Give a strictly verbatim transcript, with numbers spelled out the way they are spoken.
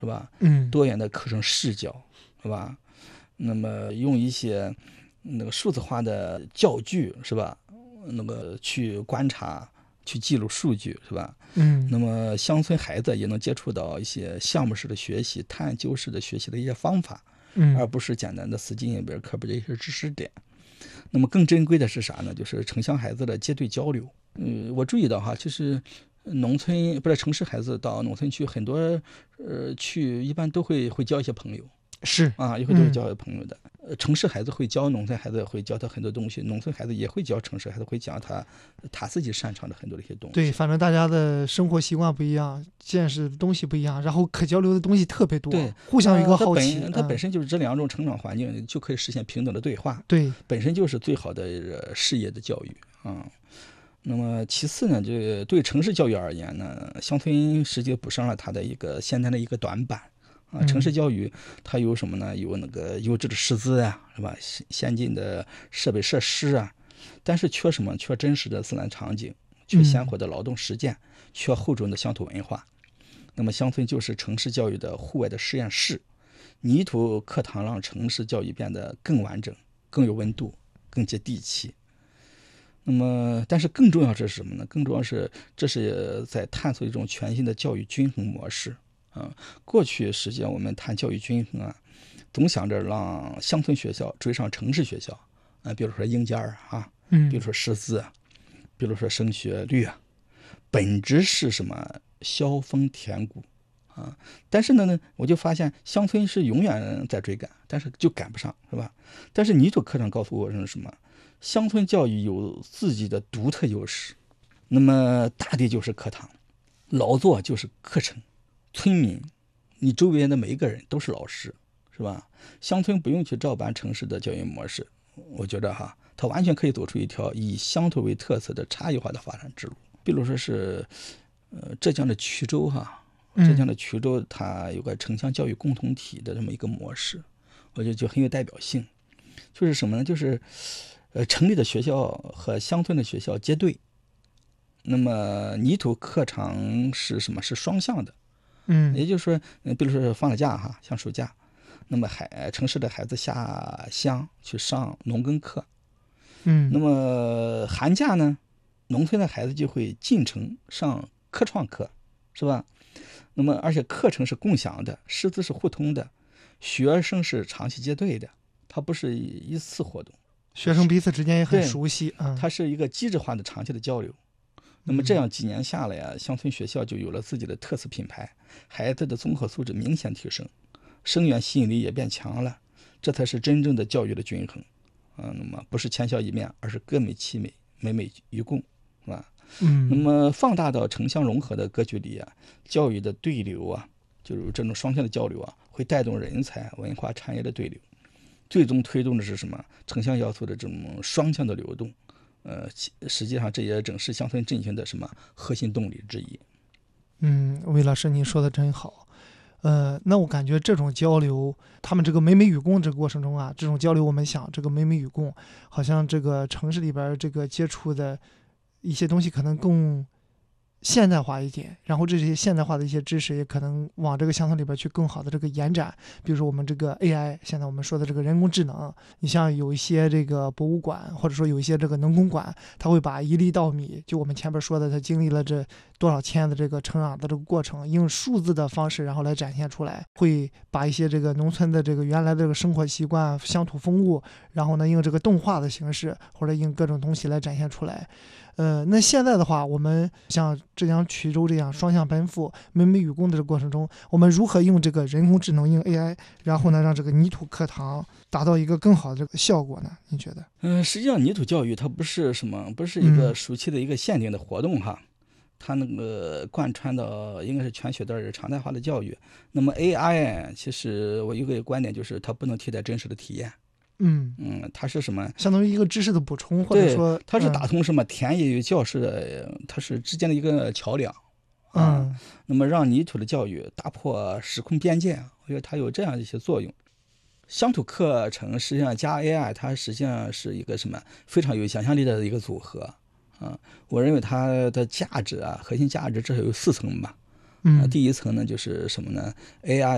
是吧？ 嗯， 多元的课程视角，是吧？那么用一些那个数字化的教具，是吧？那么去观察、去记录数据，是吧？ 嗯， 那么乡村孩子也能接触到一些项目式的学习、探究式的学习的一些方法， 嗯， 而不是简单的死记硬背、课本的一些知识点。那么更珍贵的是啥呢？就是城乡孩子的结对交流。嗯，我注意到哈，其实农村不是城市孩子到农村去，很多呃去一般都会会交一些朋友。 是啊，以后都会交朋友的。呃，城市孩子会教农村孩子，会教他很多东西；农村孩子也会教城市孩子，会讲他他自己擅长的很多的一些东西。 对，反正大家的生活习惯不一样，见识的东西不一样，然后可交流的东西特别多， 对， 互相有一个好奇。 它本身就是这两种成长环境就可以实现平等的对话。 对， 本身就是最好的事业的教育啊。那么其次呢，就对城市教育而言呢，乡村实际补上了它的一个现在的一个短板。啊，城市教育它有什么呢？有那个优质的师资啊，是吧？先进的设备设施啊，但是缺什么？缺真实的自然场景，缺鲜活的劳动实践，缺厚重的乡土文化。那么乡村就是城市教育的户外的实验室，泥土课堂让城市教育变得更完整、更有温度、更接地气。那么，但是更重要是什么呢？更重要是这是在探索一种全新的教育均衡模式。啊，过去实际上我们谈教育均衡啊，总想着让乡村学校追上城市学校啊，比如说硬件啊，比如说师资啊，比如说升学率啊，本质是什么？萧峰填谷啊。但是呢，我就发现乡村是永远在追赶，但是就赶不上，是吧？但是泥土课程告诉我是什么？乡村教育有自己的独特优势。那么大地就是课堂，劳作就是课程。村民，你周围的每一个人都是老师，是吧？乡村不用去照搬城市的教育模式，我觉得哈，它完全可以走出一条以乡土为特色的差异化的发展之路。比如说是，呃，浙江的衢州哈，浙江的衢州它有个城乡教育共同体的这么一个模式，我觉得就很有代表性。就是什么呢？就是，呃，城里的学校和乡村的学校结对。那么泥土课程是什么？是双向的。 嗯， 也就是说，比如说放了假哈，像暑假，那么孩城市的孩子下乡去上农耕课， 嗯， 那么寒假呢，农村的孩子就会进城上科创课，是吧？那么而且课程是共享的，师资是互通的，学生是长期结对的，它不是一次活动， 学生彼此之间也很熟悉啊， 它是一个机制化的长期的交流。那么这样几年下来啊，乡村学校就有了自己的特色品牌，孩子的综合素质明显提升，生源吸引力也变强了，这才是真正的教育的均衡。啊，那么不是千校一面，而是各美其美，美美与共，是吧？ 嗯， 那么放大到城乡融合的格局里啊，教育的对流啊，就是这种双向的交流啊，会带动人才、文化产业的对流，最终推动的是什么？城乡要素的这种双向的流动。呃，实际上这也正是乡村振兴的什么核心动力之一。 嗯，魏老师您说的真好。呃，那我感觉这种交流，他们这个美美与共这个过程中啊，这种交流，我们想这个美美与共，好像这个城市里边这个接触的一些东西可能更现代化一点，然后这些现代化的一些知识也可能往这个乡村里边去更好的这个延展。比如说我们这个 A I， 现在我们说的这个人工智能，你像有一些这个博物馆，或者说有一些这个农工馆，它会把一粒稻米，就我们前边说的，它经历了这多少天的这个成长的这个过程，用数字的方式然后来展现出来，会把一些这个农村的这个原来的这个生活习惯、乡土风物，然后呢用这个动画的形式或者用各种东西来展现出来。呃，那现在的话，我们像浙江衢州这样双向奔赴、美美与共的这个过程中，我们如何用这个人工智能、用 A I， 然后呢，让这个泥土课堂达到一个更好的这个效果呢？你觉得？ 嗯，实际上泥土教育它不是什么，不是一个暑期的一个限定的活动哈，嗯、它那个贯穿到应该是全学段的常态化的教育。那么 A I 其实我有个观点就是它不能替代真实的体验。 嗯嗯，它是什么？ 相当于一个知识的补充，或者说它是打通什么田野与教室，它是之间的一个桥梁。 啊、 嗯，那么让泥土的教育打破时空边界，我觉得它有这样一些作用。乡土课程实际上加 A I， 它实际上是一个什么非常有想象力的一个组合啊。我认为它的价值啊，核心价值至少有四层吧。 嗯， 第一层呢就是什么呢 ？A I